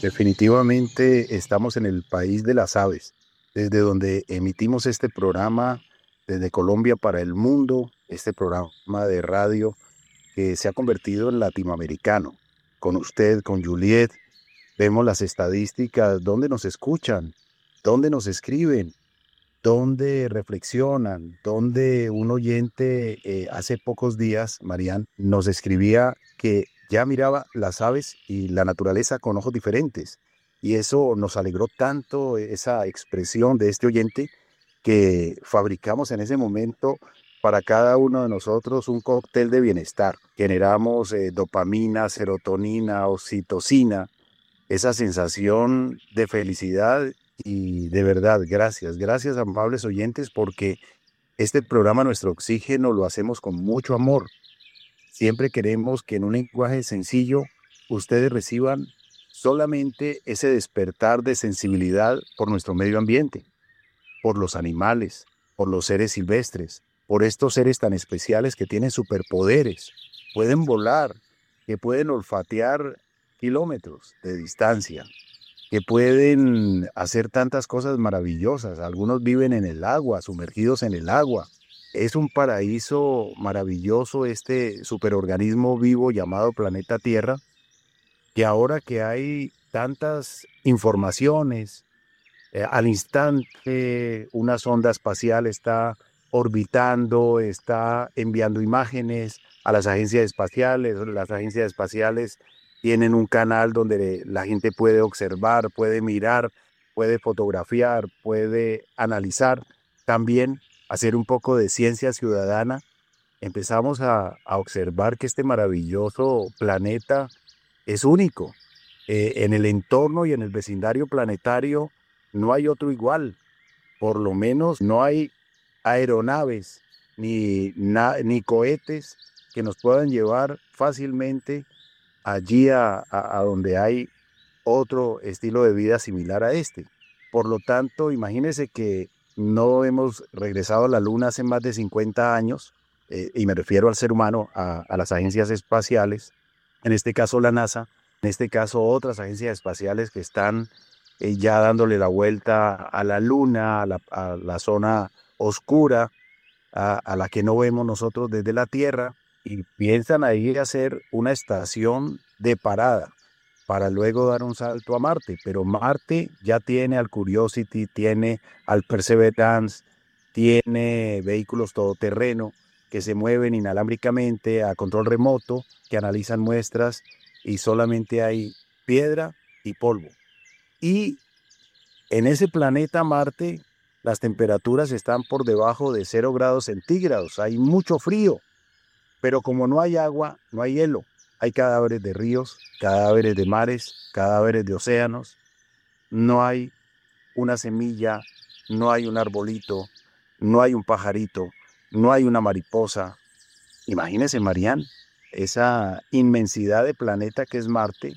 Definitivamente estamos en el país de las aves, desde donde emitimos este programa desde Colombia para el mundo, este programa de radio que se ha convertido en latinoamericano. Con usted, con Juliet, vemos las estadísticas, dónde nos escuchan, dónde nos escriben, dónde reflexionan, dónde un oyente hace pocos días, Marían, nos escribía que ya miraba las aves y la naturaleza con ojos diferentes. Y eso nos alegró tanto, esa expresión de este oyente, que fabricamos en ese momento para cada uno de nosotros un cóctel de bienestar. Generamos dopamina, serotonina, oxitocina, esa sensación de felicidad y de verdad, gracias, gracias amables oyentes, porque este programa, Nuestro Oxígeno, lo hacemos con mucho amor. Siempre queremos que en un lenguaje sencillo ustedes reciban solamente ese despertar de sensibilidad por nuestro medio ambiente, por los animales, por los seres silvestres, por estos seres tan especiales que tienen superpoderes, pueden volar, que pueden olfatear kilómetros de distancia, que pueden hacer tantas cosas maravillosas. Algunos viven en el agua, sumergidos en el agua. Es un paraíso maravilloso este superorganismo vivo llamado planeta Tierra, que ahora que hay tantas informaciones, al instante una sonda espacial está orbitando, está enviando imágenes a las agencias espaciales. Las agencias espaciales tienen un canal donde la gente puede observar, puede mirar, puede fotografiar, puede analizar, también hacer un poco de ciencia ciudadana. Empezamos a observar que este maravilloso planeta es único. En el entorno y en el vecindario planetario no hay otro igual. Por lo menos no hay aeronaves ni cohetes que nos puedan llevar fácilmente allí a donde hay otro estilo de vida similar a este. Por lo tanto, imagínense que no hemos regresado a la Luna hace más de 50 años, y me refiero al ser humano, a las agencias espaciales, en este caso la NASA, en este caso otras agencias espaciales que están ya dándole la vuelta a la Luna, a la zona oscura, a la que no vemos nosotros desde la Tierra, y piensan ahí hacer una estación de parada para luego dar un salto a Marte. Pero Marte ya tiene al Curiosity, tiene al Perseverance, tiene vehículos todoterreno que se mueven inalámbricamente a control remoto, que analizan muestras, y solamente hay piedra y polvo. Y en ese planeta Marte, las temperaturas están por debajo de 0 grados centígrados, hay mucho frío, pero como no hay agua, no hay hielo. Hay cadáveres de ríos, cadáveres de mares, cadáveres de océanos. No hay una semilla, no hay un arbolito, no hay un pajarito, no hay una mariposa. Imagínese, Marían, esa inmensidad de planeta que es Marte,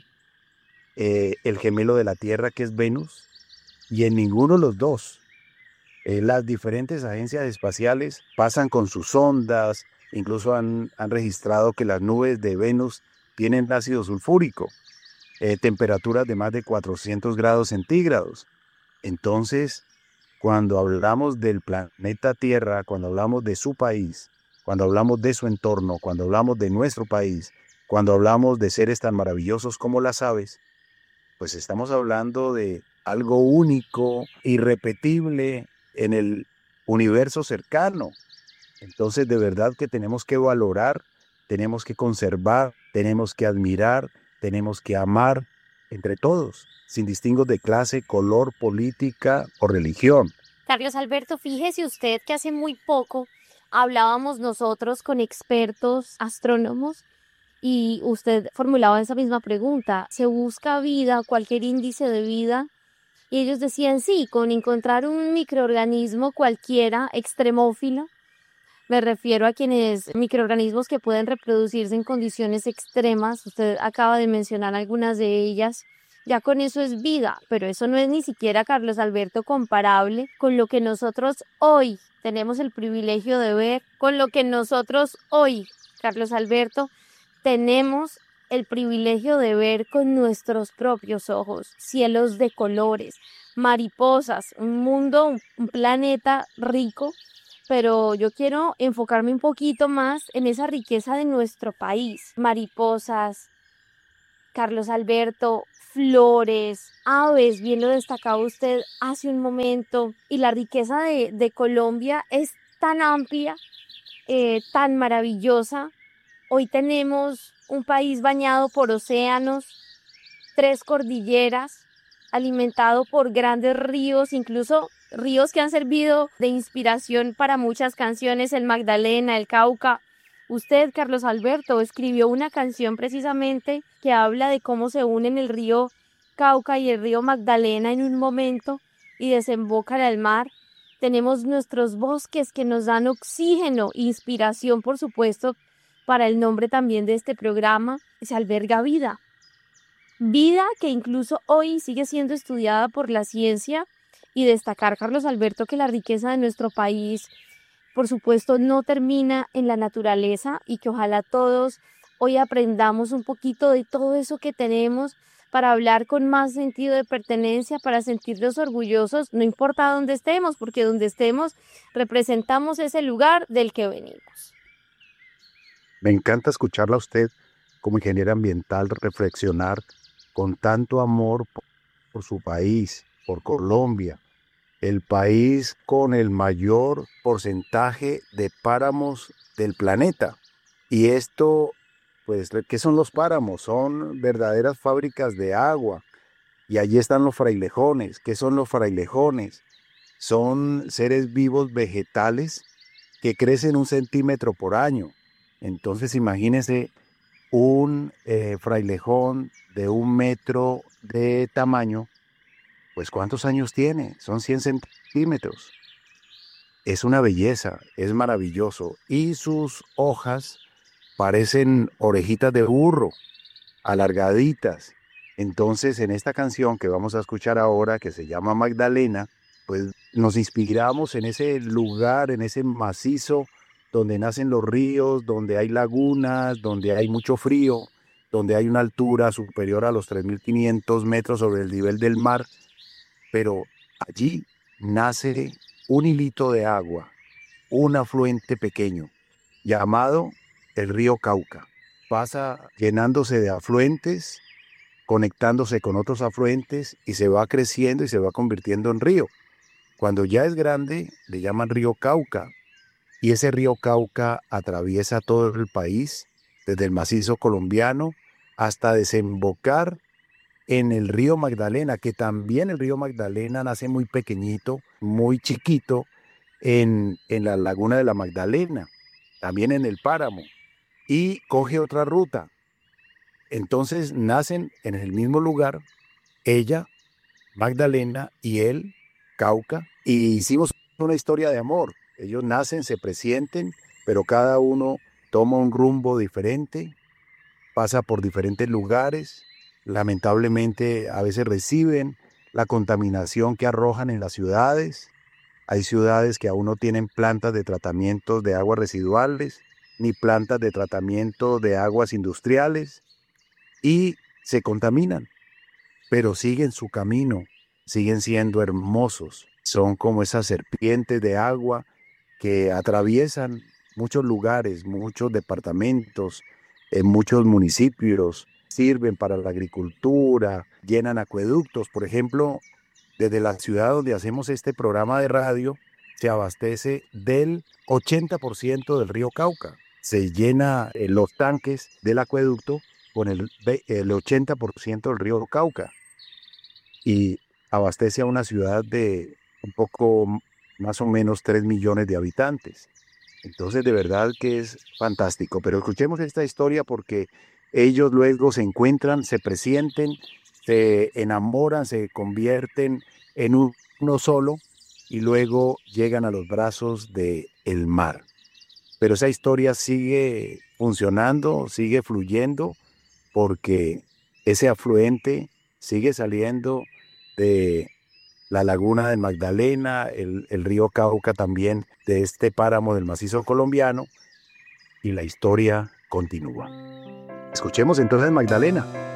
el gemelo de la Tierra que es Venus, y en ninguno de los dos las diferentes agencias espaciales pasan con sus sondas, incluso han registrado que las nubes de Venus tienen ácido sulfúrico, temperaturas de más de 400 grados centígrados. Entonces, cuando hablamos del planeta Tierra, cuando hablamos de su país, cuando hablamos de su entorno, cuando hablamos de nuestro país, cuando hablamos de seres tan maravillosos como las aves, pues estamos hablando de algo único, irrepetible en el universo cercano. Entonces, de verdad que tenemos que valorar, tenemos que conservar, tenemos que admirar, tenemos que amar entre todos, sin distingos de clase, color, política o religión. Carlos Alberto, fíjese usted que hace muy poco hablábamos nosotros con expertos astrónomos y usted formulaba esa misma pregunta. ¿Se busca vida, cualquier índice de vida? Y ellos decían sí, con encontrar un microorganismo cualquiera, extremófilo. Me refiero a quienes, microorganismos que pueden reproducirse en condiciones extremas. Usted acaba de mencionar algunas de ellas. Ya con eso es vida, pero eso no es ni siquiera, Carlos Alberto, comparable con lo que nosotros hoy tenemos el privilegio de ver, con lo que nosotros hoy, Carlos Alberto, tenemos el privilegio de ver con nuestros propios ojos cielos de colores, mariposas, un mundo, un planeta rico, pero yo quiero enfocarme un poquito más en esa riqueza de nuestro país. Mariposas, Carlos Alberto, flores, aves, bien lo destacaba usted hace un momento, y la riqueza de Colombia es tan amplia, tan maravillosa. Hoy tenemos un país bañado por océanos, 3 cordilleras, alimentado por grandes ríos, incluso ríos que han servido de inspiración para muchas canciones, el Magdalena, el Cauca. Usted, Carlos Alberto, escribió una canción precisamente que habla de cómo se unen el río Cauca y el río Magdalena en un momento y desembocan al mar. Tenemos nuestros bosques que nos dan oxígeno, inspiración, por supuesto, para el nombre también de este programa. Se alberga vida. Vida que incluso hoy sigue siendo estudiada por la ciencia, y destacar, Carlos Alberto, que la riqueza de nuestro país, por supuesto, no termina en la naturaleza, y que ojalá todos hoy aprendamos un poquito de todo eso que tenemos para hablar con más sentido de pertenencia, para sentirnos orgullosos, no importa dónde estemos, porque donde estemos representamos ese lugar del que venimos. Me encanta escucharla a usted como ingeniera ambiental reflexionar con tanto amor por su país, por Colombia, el país con el mayor porcentaje de páramos del planeta. Y esto, pues, ¿qué son los páramos? Son verdaderas fábricas de agua. Y allí están los frailejones. ¿Qué son los frailejones? Son seres vivos vegetales que crecen 1 centímetro por año. Entonces imagínense un frailejón de 1 metro de tamaño, pues ¿cuántos años tiene? Son 100 centímetros. Es una belleza, es maravilloso. Y sus hojas parecen orejitas de burro, alargaditas. Entonces, en esta canción que vamos a escuchar ahora, que se llama Magdalena, pues nos inspiramos en ese lugar, en ese macizo donde nacen los ríos, donde hay lagunas, donde hay mucho frío, donde hay una altura superior a los 3.500 metros sobre el nivel del mar, pero allí nace un hilito de agua, un afluente pequeño, llamado el río Cauca. Pasa llenándose de afluentes, conectándose con otros afluentes, y se va creciendo y se va convirtiendo en río. Cuando ya es grande, le llaman río Cauca, y ese río Cauca atraviesa todo el país, desde el macizo colombiano hasta desembocar en el río Magdalena, que también el río Magdalena nace muy pequeñito, muy chiquito, en la laguna de la Magdalena, también en el páramo, y coge otra ruta. Entonces nacen en el mismo lugar, ella, Magdalena, y él, Cauca, y hicimos una historia de amor. Ellos nacen, se presienten, pero cada uno toma un rumbo diferente, pasa por diferentes lugares. Lamentablemente a veces reciben la contaminación que arrojan en las ciudades. Hay ciudades que aún no tienen plantas de tratamiento de aguas residuales, ni plantas de tratamiento de aguas industriales, y se contaminan, pero siguen su camino, siguen siendo hermosos. Son como esas serpientes de agua que atraviesan muchos lugares, muchos departamentos, en muchos municipios, sirven para la agricultura, llenan acueductos. Por ejemplo, desde la ciudad donde hacemos este programa de radio, se abastece del 80% del río Cauca. Se llena los tanques del acueducto con el 80% del río Cauca, y abastece a una ciudad de un poco más o menos 3 millones de habitantes. Entonces, de verdad que es fantástico. Pero escuchemos esta historia porque ellos luego se encuentran, se presienten, se enamoran, se convierten en uno solo, y luego llegan a los brazos del mar. Pero esa historia sigue funcionando, sigue fluyendo, porque ese afluente sigue saliendo de la laguna de Magdalena, el río Cauca también, de este páramo del macizo colombiano, y la historia continúa. Escuchemos entonces, Magdalena.